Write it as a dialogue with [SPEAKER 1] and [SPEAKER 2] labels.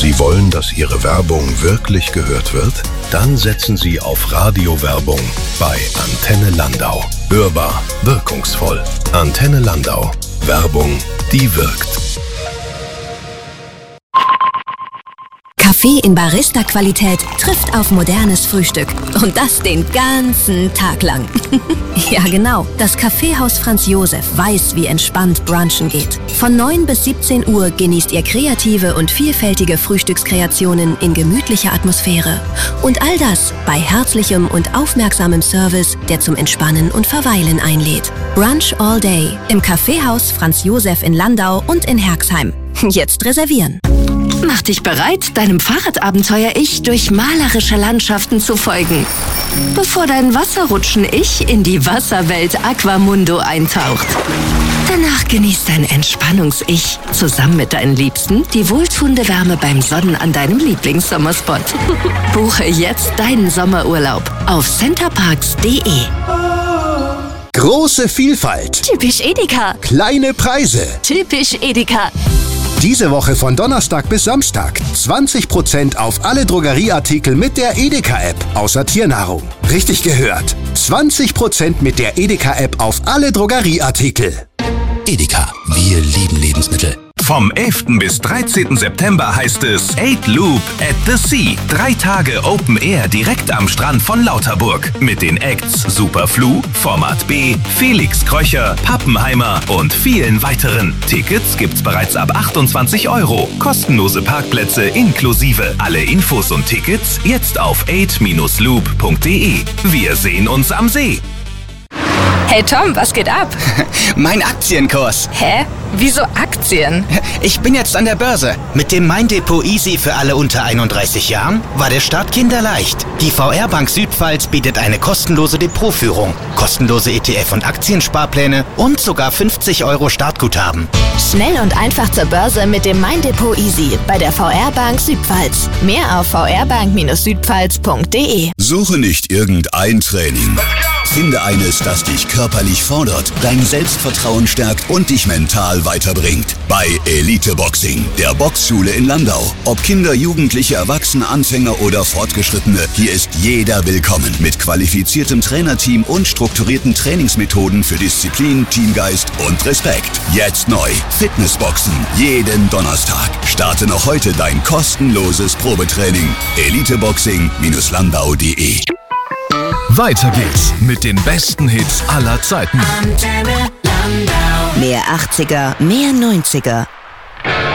[SPEAKER 1] Sie wollen, dass Ihre Werbung wirklich gehört wird? Dann setzen Sie auf Radiowerbung bei Antenne Landau. Hörbar, wirkungsvoll. Antenne Landau. Werbung, die wirkt.
[SPEAKER 2] Kaffee in Barista-Qualität trifft auf modernes Frühstück. Und das den ganzen Tag lang. Ja, genau. Das Kaffeehaus Franz Josef weiß, wie entspannt Brunchen geht. Von 9 bis 17 Uhr genießt ihr kreative und vielfältige Frühstückskreationen in gemütlicher Atmosphäre. Und all das bei herzlichem und aufmerksamem Service, der zum Entspannen und Verweilen einlädt. Brunch all day im Kaffeehaus Franz Josef in Landau und in Herxheim. Jetzt reservieren. Mach dich bereit, deinem Fahrradabenteuer-Ich durch malerische Landschaften zu folgen. Bevor dein Wasserrutschen-Ich in die Wasserwelt Aquamundo eintaucht. Danach genießt dein Entspannungs-Ich zusammen mit deinen Liebsten die wohltuende Wärme beim Sonnen an deinem Lieblingssommerspot. Buche jetzt deinen Sommerurlaub auf centerparks.de.
[SPEAKER 3] Große Vielfalt.
[SPEAKER 2] Typisch Edeka.
[SPEAKER 3] Kleine Preise.
[SPEAKER 2] Typisch Edeka.
[SPEAKER 3] Diese Woche von Donnerstag bis Samstag 20% auf alle Drogerieartikel mit der Edeka-App, außer Tiernahrung. Richtig gehört. 20% mit der Edeka-App auf alle Drogerieartikel.
[SPEAKER 4] Edeka, wir lieben Lebensmittel.
[SPEAKER 5] Vom 11. bis 13. September heißt es 8 Loop at the Sea. 3 Tage Open Air direkt am Strand von Lauterburg. Mit den Acts Superflu, Format B, Felix Kröcher, Pappenheimer und vielen weiteren. Tickets gibt's bereits ab 28 €. Kostenlose Parkplätze inklusive. Alle Infos und Tickets jetzt auf 8-loop.de. Wir sehen uns am See.
[SPEAKER 6] Hey Tom, was geht ab?
[SPEAKER 7] Mein Aktienkurs.
[SPEAKER 6] Hä? Wieso Aktien?
[SPEAKER 7] Ich bin jetzt an der Börse. Mit dem Mein Depot Easy für alle unter 31 Jahren war der Start kinderleicht. Die VR Bank Südpfalz bietet eine kostenlose Depotführung, kostenlose ETF- und Aktiensparpläne und sogar 50 € Startguthaben.
[SPEAKER 2] Schnell und einfach zur Börse mit dem Mein Depot Easy bei der VR Bank Südpfalz. Mehr auf vrbank-südpfalz.de.
[SPEAKER 4] Suche nicht irgendein Training. Finde eines, das dich körperlich fordert, dein Selbstvertrauen stärkt und dich mental weiterbringt. Bei Elite Boxing, der Boxschule in Landau. Ob Kinder, Jugendliche, Erwachsene, Anfänger oder Fortgeschrittene, hier ist jeder willkommen. Mit qualifiziertem Trainerteam und strukturierten Trainingsmethoden für Disziplin, Teamgeist und Respekt. Jetzt neu. Fitnessboxen. Jeden Donnerstag. Starte noch heute dein kostenloses Probetraining. eliteboxing-landau.de.
[SPEAKER 5] Weiter geht's mit den besten Hits aller Zeiten.
[SPEAKER 2] Mehr 80er, mehr 90er.